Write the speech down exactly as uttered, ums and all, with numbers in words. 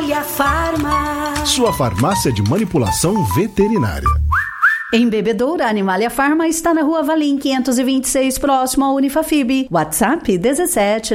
Animalia Farma. Sua farmácia de manipulação veterinária. Em Bebedouro, a Animalia Farma está na Rua Valim quinhentos e vinte e seis, próximo ao Unifafib. WhatsApp dezessete